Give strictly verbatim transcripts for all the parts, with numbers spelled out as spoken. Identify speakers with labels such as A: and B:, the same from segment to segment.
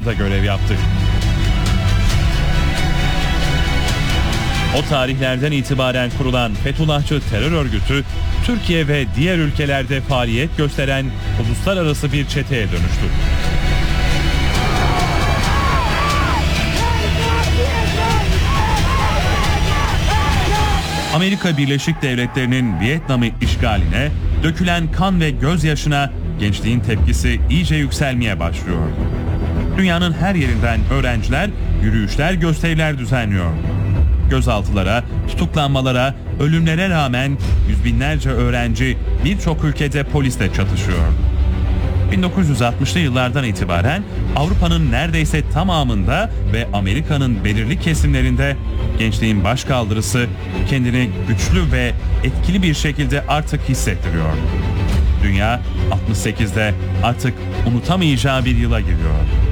A: Orada görev yaptı. O tarihlerden itibaren kurulan Fethullahçı terör örgütü, Türkiye ve diğer ülkelerde faaliyet gösteren uluslararası bir çeteye dönüştü. Amerika Birleşik Devletleri'nin Vietnam'ı işgaline, dökülen kan ve gözyaşına gençliğin tepkisi iyice yükselmeye başlıyor. Dünyanın her yerinden öğrenciler yürüyüşler, gösteriler düzenliyor. Gözaltılara, tutuklanmalara, ölümlere rağmen yüz binlerce öğrenci birçok ülkede polisle çatışıyor. bin dokuz yüz altmışlı yıllardan itibaren Avrupa'nın neredeyse tamamında ve Amerika'nın belirli kesimlerinde gençliğin başkaldırısı kendini güçlü ve etkili bir şekilde artık hissettiriyor. Dünya altmış sekizde artık unutamayacağı bir yıla giriyor.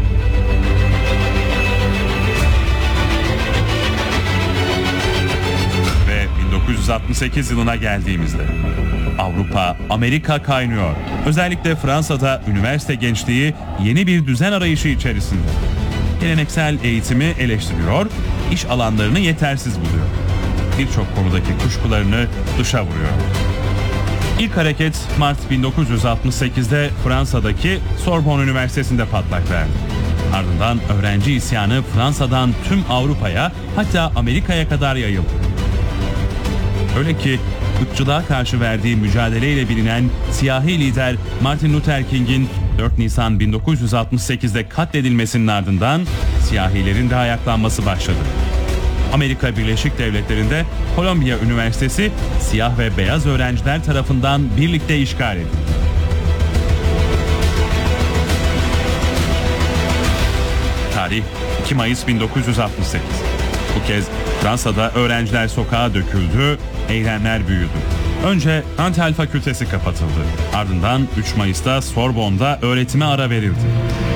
A: Ve bin dokuz yüz altmış sekiz yılına geldiğimizde Avrupa, Amerika kaynıyor. Özellikle Fransa'da üniversite gençliği yeni bir düzen arayışı içerisinde. Geleneksel eğitimi eleştiriyor, iş alanlarını yetersiz buluyor. Birçok konudaki kuşkularını dışa vuruyor. İlk hareket Mart bin dokuz yüz altmış sekizde Fransa'daki Sorbonne Üniversitesi'nde patlak verdi. Ardından öğrenci isyanı Fransa'dan tüm Avrupa'ya, hatta Amerika'ya kadar yayıldı. Öyle ki ırkçılığa karşı verdiği mücadeleyle bilinen siyahi lider Martin Luther King'in dört Nisan bin dokuz yüz altmış sekizde katledilmesinin ardından siyahilerin de ayaklanması başladı. Amerika Birleşik Devletleri'nde Columbia Üniversitesi siyah ve beyaz öğrenciler tarafından birlikte işgal edildi. Tarih iki Mayıs bin dokuz yüz altmış sekiz. Bu kez Fransa'da öğrenciler sokağa döküldü, eylemler büyüdü. Önce Nantel Fakültesi kapatıldı. Ardından üç Mayıs'ta Sorbonne'da öğretime ara verildi.